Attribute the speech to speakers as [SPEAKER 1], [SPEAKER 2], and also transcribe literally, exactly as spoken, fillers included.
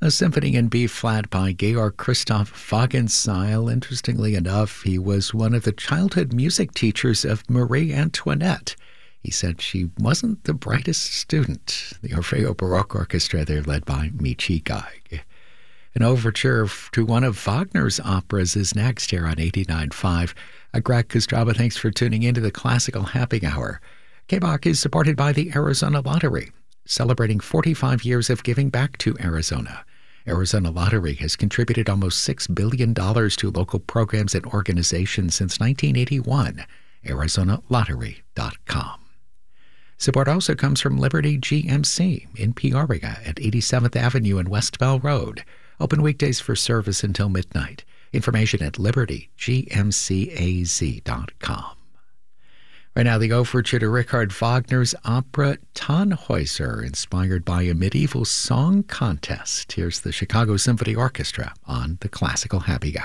[SPEAKER 1] A symphony in B-flat by Georg Christoph Wagenseil. Interestingly enough, he was one of the childhood music teachers of Marie Antoinette. He said she wasn't the brightest student. The Orfeo Baroque Orchestra, they're led by Michi Geig. An overture to one of Wagner's operas is next here on eighty-nine point five. I'm Greg Kostraba. Thanks for tuning into the Classical Happy Hour. K B O C is supported by the Arizona Lottery, celebrating forty-five years of giving back to Arizona. Arizona Lottery has contributed almost six billion dollars to local programs and organizations since nineteen eighty-one. Arizona Lottery dot com. Support also comes from Liberty G M C in Peoria at eighty-seventh Avenue and West Bell Road. Open weekdays for service until midnight. Information at liberty g m c a z dot com. Right now, the overture to Richard Wagner's opera Tannhäuser, inspired by a medieval song contest. Here's the Chicago Symphony Orchestra on the Classical Happy Hour.